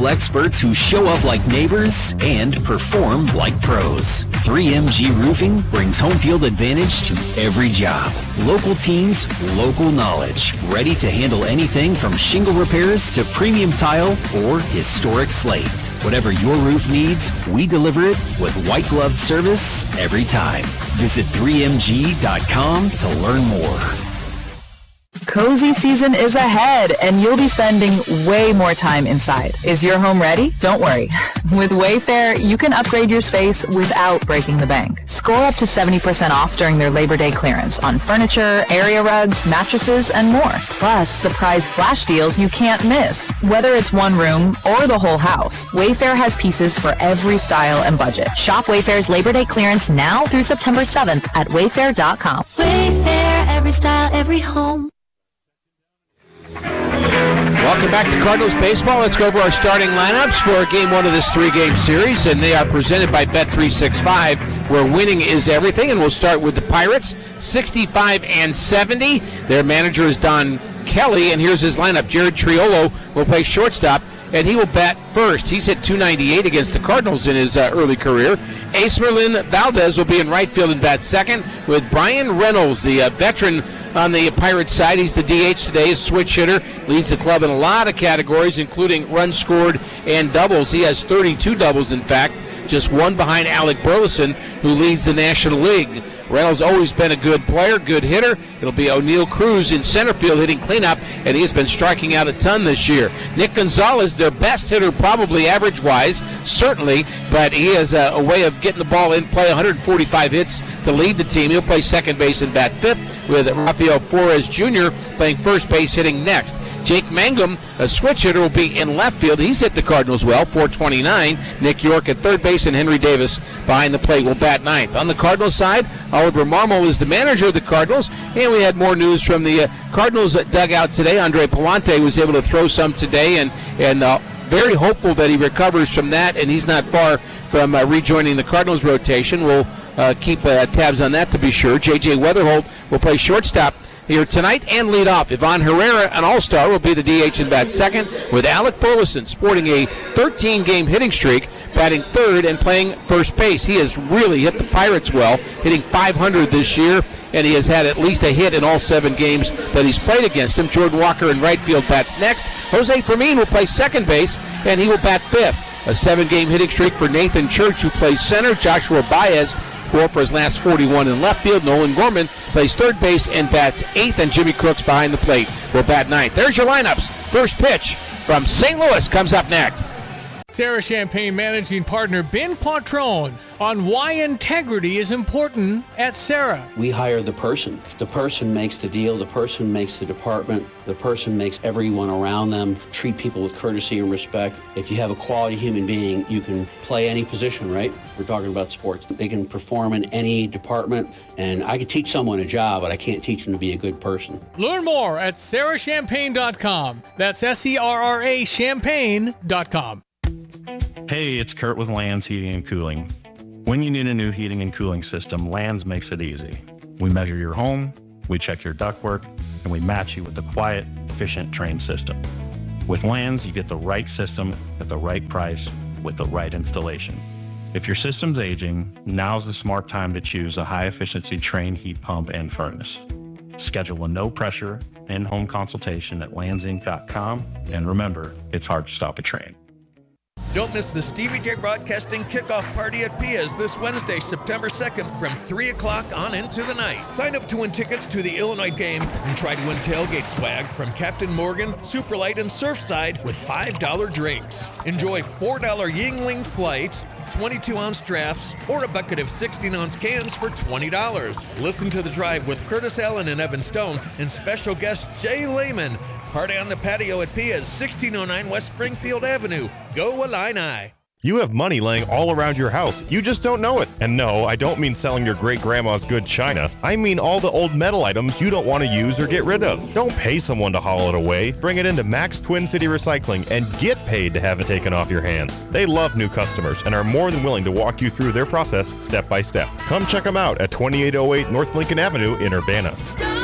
local experts who show up like neighbors and perform like pros. 3MG Roofing brings home field advantage to every job. Local teams, local knowledge. Ready to handle anything from shingle repairs to premium tile or historic slate. Whatever your roof needs, we deliver it with white glove service every time. Visit 3mg.com to learn more. Cozy season is ahead, and you'll be spending way more time inside. Is your home ready? Don't worry. With Wayfair, you can upgrade your space without breaking the bank. Score up to 70% off during their Labor Day clearance on furniture, area rugs, mattresses, and more. Plus, surprise flash deals you can't miss. Whether it's one room or the whole house, Wayfair has pieces for every style and budget. Shop Wayfair's Labor Day clearance now through September 7th at wayfair.com. Wayfair, every style, every home. Welcome back to Cardinals baseball. Let's go over our starting lineups for game one of this three-game series, and they are presented by Bet365, where winning is everything. And we'll start with the Pirates, 65-70. Their manager is Don Kelly, and here's his lineup. Jared Triolo will play shortstop, and he will bat first. He's hit .298 against the Cardinals in his early career. Acerlin Valdez will be in right field and bat second, with Brian Reynolds, the veteran on the Pirates side. He's the DH today, a switch hitter, leads the club in a lot of categories, including runs scored and doubles. He has 32 doubles, in fact, just one behind Alec Burleson, who leads the National League. Reynolds always been a good player, good hitter. It'll be O'Neill Cruz in center field hitting cleanup, and he has been striking out a ton this year. Nick Gonzalez, their best hitter, probably average-wise, certainly, but he has a way of getting the ball in play, 145 hits to lead the team. He'll play second base and bat fifth, with Rafael Flores Jr. playing first base hitting next. Jake Mangum, a switch hitter, will be in left field. He's hit the Cardinals well, .429. Nick York at third base, and Henry Davis behind the plate will bat ninth. On the Cardinals side, Oliver Marmol is the manager of the Cardinals, and we had more news from the Cardinals dugout today. Andre Palante was able to throw some today, and very hopeful that he recovers from that, and he's not far from rejoining the Cardinals rotation. We'll keep tabs on that to be sure. J.J. Weatherholt will play shortstop here tonight and lead off. Ivan Herrera, an all-star, will be the DH and bat second, with Alec Burleson sporting a 13-game hitting streak, batting third and playing first base. He has really hit the Pirates well, hitting .500 this year, and he has had at least a hit in all 7 games that he's played against him. Jordan Walker in right field bats next. Jose Fermin will play second base, and he will bat fifth. A 7-game hitting streak for Nathan Church, who plays center. Joshua Baez, for his last 41 in left field. Nolan Gorman plays third base and bats eighth, and Jimmy Crooks behind the plate will bat ninth. There's your lineups. First pitch from St. Louis comes up next. Sarah Champagne Managing Partner Ben Quattrone on why integrity is important at Sarah. We hire the person. The person makes the deal. The person makes the department. The person makes everyone around them treat people with courtesy and respect. If you have a quality human being, you can play any position, right? We're talking about sports. They can perform in any department, and I could teach someone a job, but I can't teach them to be a good person. Learn more at sarahchampagne.com. That's SERRA champagne.com. Hey, it's Kurt with Lands Heating and Cooling. When you need a new heating and cooling system, Lands makes it easy. We measure your home, we check your ductwork, and we match you with the quiet, efficient, trained system. With Lands, you get the right system at the right price with the right installation. If your system's aging, now's the smart time to choose a high-efficiency trained heat pump and furnace. Schedule a no-pressure, in-home consultation at landsinc.com, and remember, it's hard to stop a train. Don't miss the Stevie J Broadcasting Kickoff Party at Pia's this Wednesday, September 2nd from 3 o'clock on into the night. Sign up to win tickets to the Illinois game and try to win tailgate swag from Captain Morgan, Superlight, and Surfside with $5 drinks. Enjoy $4 Yingling Flight, 22-ounce drafts, or a bucket of 16-ounce cans for $20. Listen to The Drive with Curtis Allen and Evan Stone and special guest Jay Lehman. Party on the patio at Pia's, 1609 West Springfield Avenue. Go Illini! You have money laying all around your house. You just don't know it. And no, I don't mean selling your great-grandma's good china. I mean all the old metal items you don't want to use or get rid of. Don't pay someone to haul it away. Bring it into Max Twin City Recycling and get paid to have it taken off your hands. They love new customers and are more than willing to walk you through their process step by step. Come check them out at 2808 North Lincoln Avenue in Urbana.